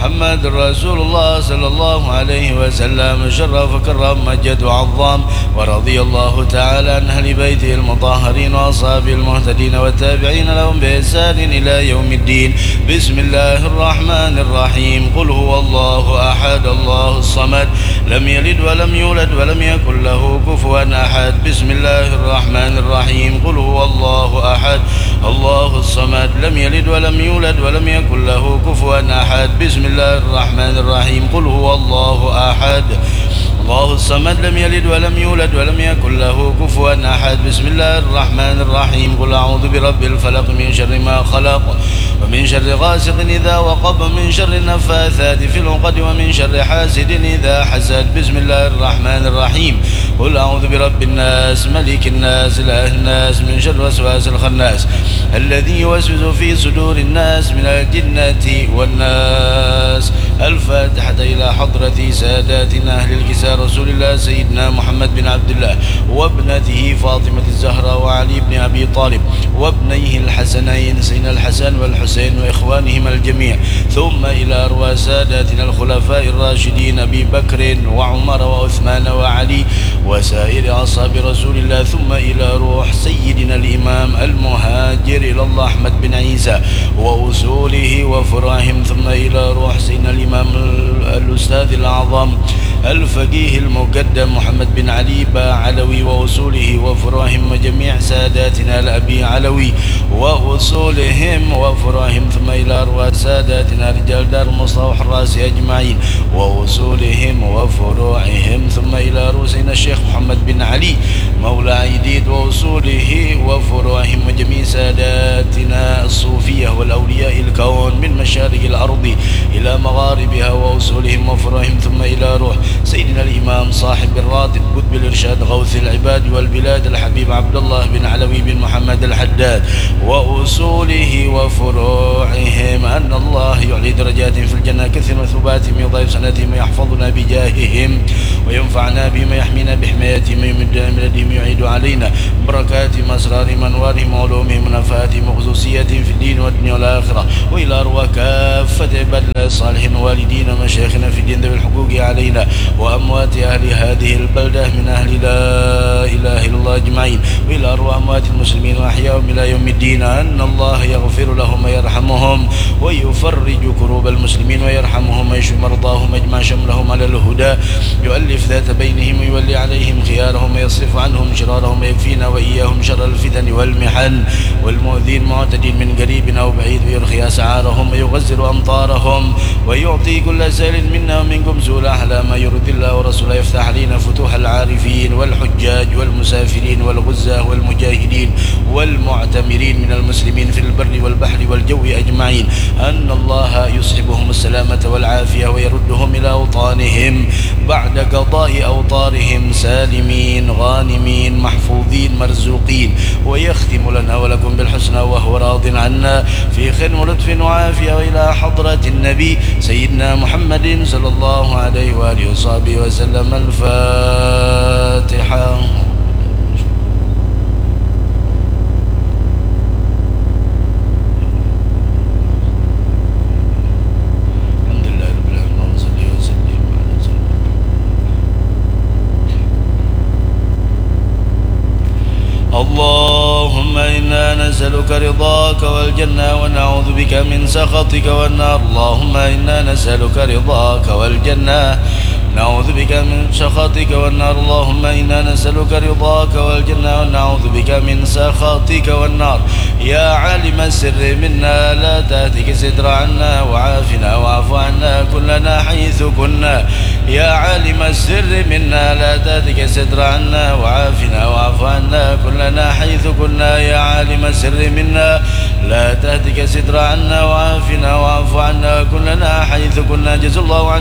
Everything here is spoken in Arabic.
محمد رسول الله صلى الله عليه وسلم شرف وكرم مجد وعظم. ورضي الله تعالى عن أهل بيته المطهرين وأصحابه المهتدين والتابعين لهم بإحسان إلى يوم الدين. بسم الله الرحمن الرحيم. قل هو الله أحد الله الصمد لم يلد ولم يولد ولم يكن له كفوا أحد. بسم الله الرحمن الرحيم. قل هو الله أحد الله الصمد لم يلد ولم يولد ولم يكن له كفوا أحد. بسم الله الرحمن الرحيم. قل هو الله أحد الله الصمد لم يلد ولم يولد ولم يكن له كفوا أحد. بسم الله الرحمن الرحيم. قل أعوذ برب الفلق من شر ما خلق ومن شر غاسق إذا وقب ومن شر النفاثات في العقد ومن شر حاسد إذا حسد. بسم الله الرحمن الرحيم. قل أعوذ برب الناس ملك الناس إله الناس من شر وسواس الخناس الذي يوسوس في صدور الناس من الجنة والناس. الفاتحة إلى حضرة ساداتنا أهل الكساء رسول الله سيدنا محمد بن عبد الله وابنته فاطمة الزهراء وعلي بن أبي طالب وابنيه الحسنين سيدنا الحسن والحسين وإخوانهما الجميع. ثم إلى أرواح ساداتنا الخلفاء الراشدين أبي بكر وعمر وعثمان وعلي وسائر أصحاب رسول الله. ثم إلى روح سيدنا الإمام المهاجر إلى الله أحمد بن عيسى وأصوله وفراهم. ثم إلى روح سيدنا الإمام الأستاذ الأعظم الفقيه المقدم محمد بن علي با علوي وأصوله وفراهم وجميع ساداتنا الأبي علوي وأصولهم وفراهم. ثم إلى أرواح ساداتنا رجال دار مصطفى وحراس أجمعين وأصولهم وفروعهم. ثم إلى رؤوسنا الشيخ محمد بن علي مولى عيديد وأصوله وفروعهم وجميع ساداتنا الصوفية والأولياء الكون من مشارق الأرض إلى مغاربها وأصولهم وفروعهم. ثم إلى روح سيدنا الإمام صاحب الراتب قطب الإرشاد غوث العباد والبلاد الحبيب عبد الله بن علوي بن محمد الحداد وأصوله وفروعهم. أن الله يعلي درجات في الجنة كثير مثوباتهم يضاعف سنتهم ويحفظنا بجاههم وينفعنا بما يحمينا بحمايتهم ويمدنا من لديهم يعيد علينا بركاتهم أسرارهم أنوارهم وعلومهم ونفاتهم وخصوصياتهم في الدين والدنيا والآخرة. وإلى أرواح كافة عباد الله الصالحين والدينا ومشايخنا في الدين ذوي الحقوق علينا وأموات أهل هذه البلدة من أهل لا إله إلا الله أجمعين. وإلى أرواح أموات المسلمين وأحياهم إلى يوم الدين. أن الله يغفر لهم ويرحمهم ويفرج كروب المسلمين ويرحمهم ويشفي مرضاهم ويجمع شملهم على الهدى يؤلف ذات بينهم ويولي عليهم خيارهم ويصرف عنهم شرارهم ويكفينا وإياهم شر الفتن والمحن والمؤذين معتدين من قريب أو بعيد ويرخي أسعارهم ويغزر أمطارهم ويعطي كل سائل منا ومنكم سؤال على ما يرضي الله ورسوله. يفتح علينا فتوح العارفين والحجاج والمسافرين والغزاة والمجاهدين والمعتمرين من المسلمين في البر والبحر والجو أجمعين. أن الله يصحبهم السلامة والعافية ويردهم إلى أوطانهم بعد قضاء أوطارهم سالمين غانمين محفوظين مرزوقين. ويختم لنا ولكم بالحسنى وهو راض عنا في خير ولطف وعافية. وإلى حضرة النبي سيدنا محمد صلى الله عليه وآله وصحبه وسلم. الفاتحة. اللهم إنا نسألك رضاك والجنة ونعوذ بك من سخطك والنار. اللهم إنا نسألك رضاك والجنة نعوذ بك من سخطك والنار. اللهم إنا نسألك رضاك والجنة ونعوذ بك من سخطك والنار. يا عالم السر منا لا تهتك ستر عنا وعافنا واعف عنا كلنا حيث كنا. يا عالم السر منا لا تهتك ستر عنا وعافنا واعف عنا كلنا حيث كنا. يا عالم السر منا لا تهتك ستر عنا وعافنا واعف عنا كلنا حيث كنا. جزا الله عنا